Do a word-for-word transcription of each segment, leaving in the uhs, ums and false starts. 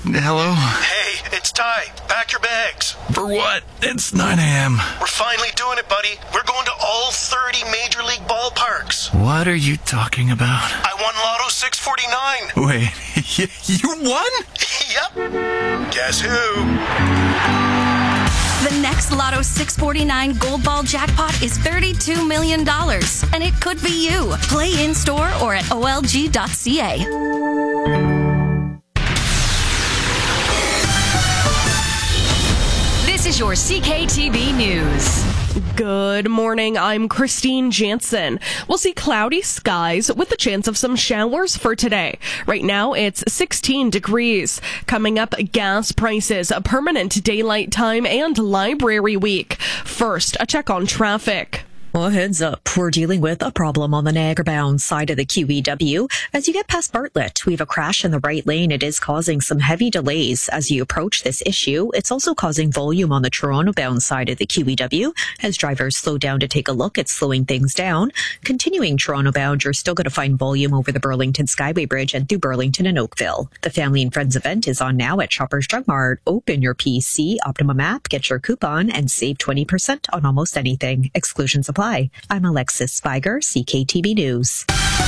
Hello? Hey, it's Ty. Pack your bags. For what? It's nine a.m. We're finally doing it, buddy. We're going to all thirty Major League ballparks. What are you talking about? I won Lotto six forty-nine. Wait, you won? Yep. Guess who? The next Lotto six forty-nine Gold Ball jackpot is thirty-two million dollars, and it could be you. Play in-store or at O L G dot C A. This is your C K T V News. Good morning, I'm Christine Jansen. We'll see cloudy skies with a chance of some showers for today. Right now, it's sixteen degrees. Coming up, gas prices, a permanent daylight time, and library week. First, a check on traffic. Well, heads up, we're dealing with a problem on the Niagara-bound side of the Q E W. As you get past Bartlett, we have a crash in the right lane. It is causing some heavy delays as you approach this issue. It's also causing volume on the Toronto-bound side of the Q E W. As drivers slow down to take a look, it's slowing things down. Continuing Toronto-bound, you're still going to find volume over the Burlington Skyway Bridge and through Burlington and Oakville. The Family and Friends event is on now at Shoppers Drug Mart. Open your P C, Optimum app, get your coupon, and save twenty percent on almost anything. Exclusions apply. I'm Alexis Spiger, C K T V News.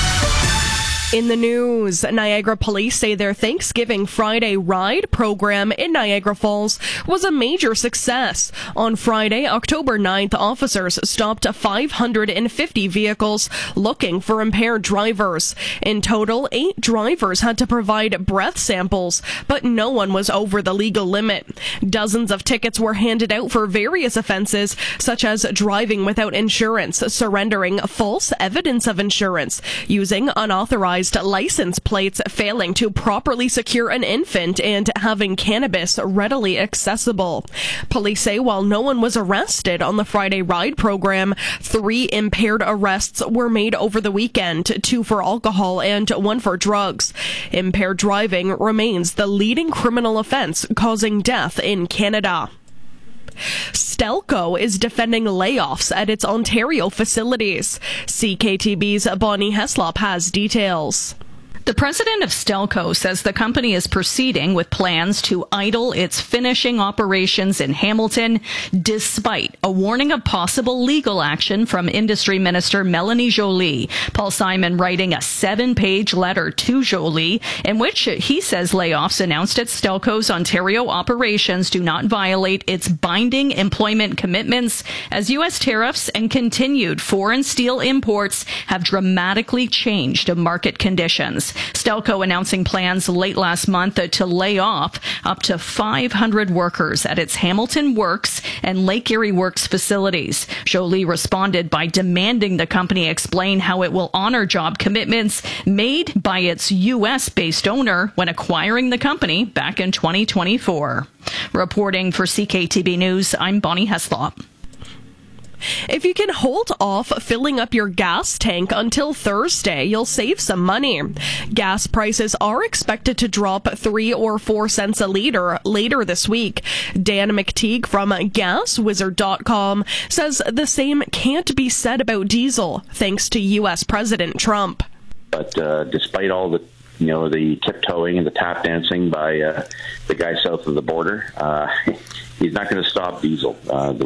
In the news, Niagara police say their Thanksgiving Friday ride program in Niagara Falls was a major success. On Friday, October ninth, officers stopped five hundred fifty vehicles looking for impaired drivers. In total, eight drivers had to provide breath samples, but no one was over the legal limit. Dozens of tickets were handed out for various offenses, such as driving without insurance, surrendering false evidence of insurance, using unauthorized license plates, failing to properly secure an infant, and having cannabis readily accessible. Police say while no one was arrested on the Friday ride program, three impaired arrests were made over the weekend, two for alcohol and one for drugs. Impaired driving remains the leading criminal offense causing death in Canada. Stelco is defending layoffs at its Ontario facilities. C K T V's Bonnie Heslop has details. The president of Stelco says the company is proceeding with plans to idle its finishing operations in Hamilton, despite a warning of possible legal action from Industry Minister Melanie Joly. Paul Simon writing a seven-page letter to Joly, in which he says layoffs announced at Stelco's Ontario operations do not violate its binding employment commitments, as U S tariffs and continued foreign steel imports have dramatically changed market conditions. Stelco announcing plans late last month to lay off up to five hundred workers at its Hamilton Works and Lake Erie Works facilities. Joly responded by demanding the company explain how it will honor job commitments made by its U S-based owner when acquiring the company back in twenty twenty-four. Reporting for C K T V News, I'm Bonnie Heslop. If you can hold off filling up your gas tank until Thursday, you'll save some money. Gas prices are expected to drop three or four cents a liter later this week. Dan McTeague from gas wizard dot com says the same can't be said about diesel, thanks to U S President Trump. But uh, despite all the you know, the tiptoeing and the tap dancing by uh, the guy south of the border, uh, he's not going to stop diesel. Uh, the